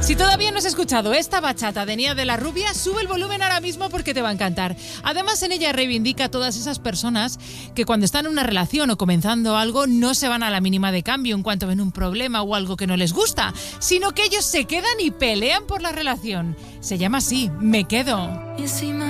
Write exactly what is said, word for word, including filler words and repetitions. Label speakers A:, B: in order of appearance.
A: Si todavía no has escuchado esta bachata de Nia de la Rubia, sube el volumen ahora mismo porque te va a encantar. Además, en ella reivindica a todas esas personas que cuando están en una relación o comenzando algo no se van a la mínima de cambio en cuanto ven un problema o algo que no les gusta, sino que ellos se quedan y pelean por la relación. Se llama así, Me Quedo.